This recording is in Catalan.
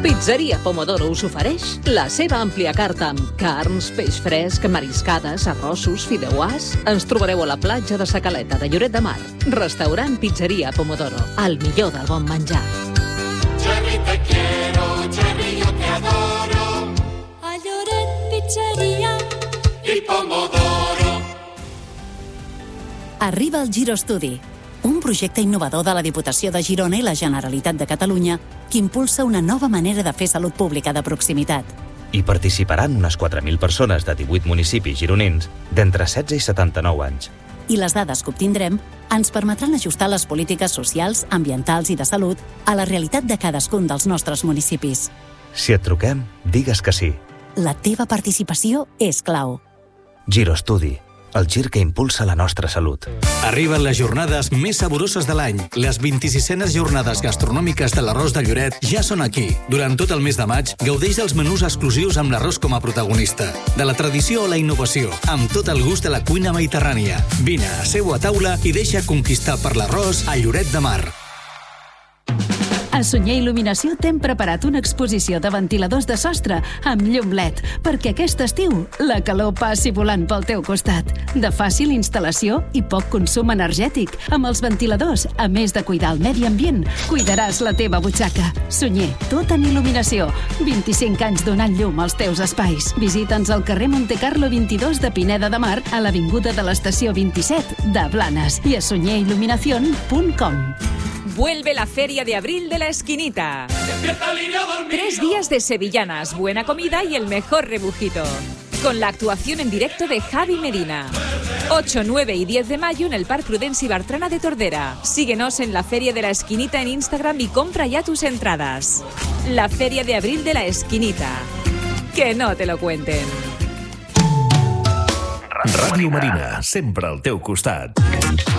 Pizzeria Pomodoro us ofereix la seva àmplia carta amb carns, peix fresc, mariscades, arrossos, fideuàs. Ens trobareu a la platja de Sa Caleta de Lloret de Mar. Restaurant Pizzeria Pomodoro, el millor del bon menjar. Jerry, te quiero, Jerry, yo te adoro. A Lloret Pizzeria Y Pomodoro. Arriba el Girostudi, un projecte innovador de la Diputació de Girona i la Generalitat de Catalunya que impulsa una nova manera de fer salut pública de proximitat. Hi participaran unes 4.000 persones de 18 municipis gironins d'entre 16 i 79 anys. I les dades que obtindrem ens permetran ajustar les polítiques socials, ambientals i de salut a la realitat de cadascun dels nostres municipis. Si et truquem, digues que sí. La teva participació és clau. Girostudi, el gir que impulsa la nostra salut. Arriben les jornades més saboroses de l'any. Les 26enes jornades gastronòmiques de l'Arròs de Lloret ja són aquí. Durant tot el mes de maig, gaudeix dels menús exclusius amb l'arròs com a protagonista. De la tradició a la innovació, amb tot el gust de la cuina mediterrània. Vine, seu a taula i deixa conquistar per l'arròs a Lloret de Mar. A Sunyer Il·luminació t'hem preparat una exposició de ventiladors de sostre amb llum LED, perquè aquest estiu la calor passi volant pel teu costat. De fàcil instal·lació i poc consum energètic. Amb els ventiladors, a més de cuidar el medi ambient, cuidaràs la teva butxaca. Sunyer, tot en il·luminació. 25 anys donant llum als teus espais. Visita'ns al carrer Montecarlo 22 de Pineda de Mar, a l'avinguda de l'estació 27 de Blanes i a sunyeriluminacion.com. Vuelve la Feria de Abril de la Esquinita. 3 días de sevillanas, buena comida y el mejor rebujito. Con la actuación en directo de Javi Medina. 8, 9 y 10 de mayo en el Parc Prudenci Bartrana de Tordera. Síguenos en la Feria de la Esquinita en Instagram y compra ya tus entradas. La Feria de Abril de la Esquinita. Que no te lo cuenten. Ràdio Marina, sempre al teu costat.